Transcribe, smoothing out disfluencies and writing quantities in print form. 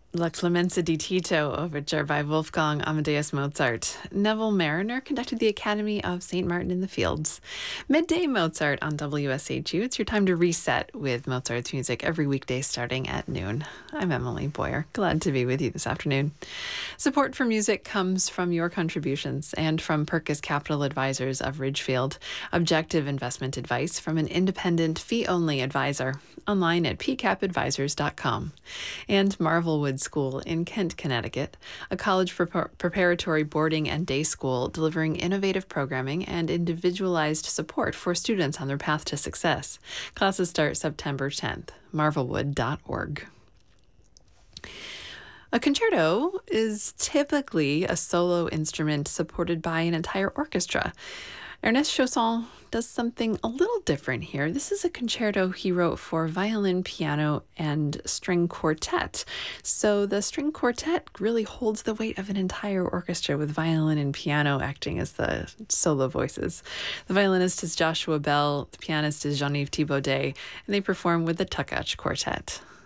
La Clemenza di Tito, overture by Wolfgang Amadeus Mozart. Neville Mariner conducted the Academy of St. Martin in the Fields. Midday Mozart on WSHU. It's your time to reset with Mozart's music every weekday starting at noon. I'm Emily Boyer. Glad to be with you this afternoon. Support for music comes from your contributions and from Perkis Capital Advisors of Ridgefield. Objective investment advice from an independent fee-only advisor. Online at pcapadvisors.com. And Marvelwood School in Kent, Connecticut, a college preparatory boarding and day school delivering innovative programming and individualized support for students on their path to success. Classes start September 10th. marvelwood.org. A concerto is typically a solo instrument supported by an entire orchestra. Ernest Chausson does something a little different here. This is a concerto he wrote for violin, piano, and string quartet. So the string quartet really holds the weight of an entire orchestra with violin and piano acting as the solo voices. The violinist is Joshua Bell, the pianist is Jean-Yves Thibaudet, and they perform with the Tukach Quartet.